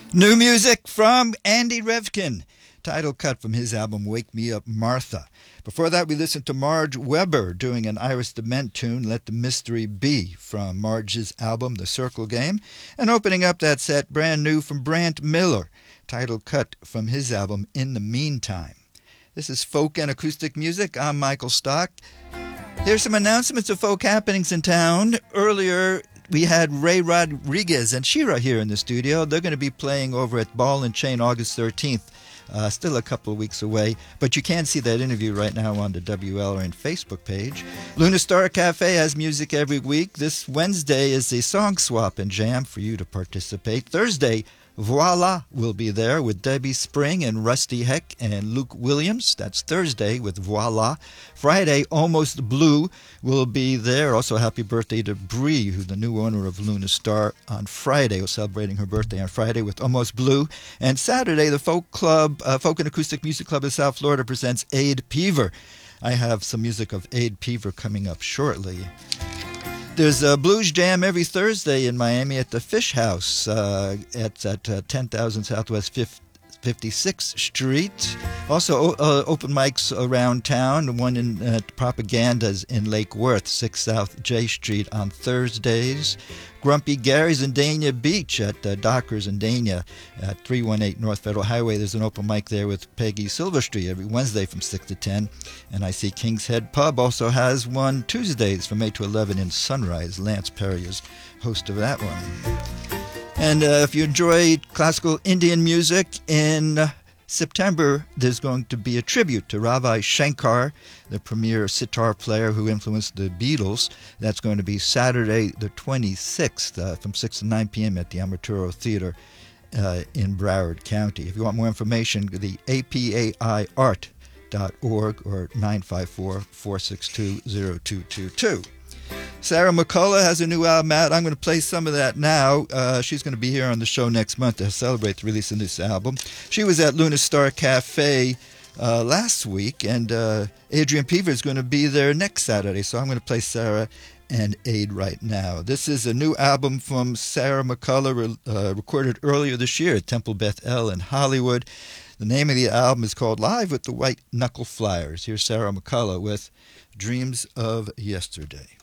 New music from Andy Revkin, title cut from his album Wake Me Up Martha. Before that, we listened to Marge Weber doing an Iris DeMent tune, Let the Mystery Be, from Marge's album The Circle Game, and opening up that set, brand new from Brant Miller, title cut from his album In the Meantime. This is Folk and Acoustic Music. I'm Michael Stock. Here's some announcements of folk happenings in town. Earlier, we had Ray Rodriguez and Shira here in the studio. They're going to be playing over at Ball and Chain August 13th. Still a couple of weeks away, but you can see that interview right now on the WLRN Facebook page. Luna Star Cafe has music every week. This Wednesday is a song swap and jam for you to participate. Thursday, Voila will be there with Debbie Spring and Rusty Heck and Luke Williams. That's Thursday with Voila. Friday, Almost Blue will be there. Also, happy birthday to Bree, who's the new owner of Luna Star, on Friday. We're celebrating her birthday on Friday with Almost Blue. And Saturday, the Folk and Acoustic Music Club of South Florida presents Aid Peaver. I have some music of Aid Peaver coming up shortly. There's a blues jam every Thursday in Miami at the Fish House. It's at 10,000 Southwest 56th Street. Also, open mics around town. One in Propaganda's in Lake Worth, 6 South J Street on Thursdays. Grumpy Gary's in Dania Beach at Dockers in Dania at 318 North Federal Highway. There's an open mic there with Peggy Silverstreet every Wednesday from 6 to 10. And I see King's Head Pub also has one Tuesdays from 8 to 11 in Sunrise. Lance Perry is host of that one. And if you enjoy classical Indian music, in September there's going to be a tribute to Ravi Shankar, the premier sitar player who influenced the Beatles. That's going to be Saturday the 26th from 6 to 9 p.m. at the Amaturo Theater in Broward County. If you want more information, the apaiart.org or 954-462-0222. Sarah McCullough has a new album out. I'm going to play some of that now. She's going to be here on the show next month to celebrate the release of this album. She was at Luna Star Cafe last week, and Adrian Peaver is going to be there next Saturday. So I'm going to play Sarah and Aid right now. This is a new album from Sarah McCullough, recorded earlier this year at Temple Beth El in Hollywood. The name of the album is called Live with the White Knuckle Flyers. Here's Sarah McCullough with Dreams of Yesterday.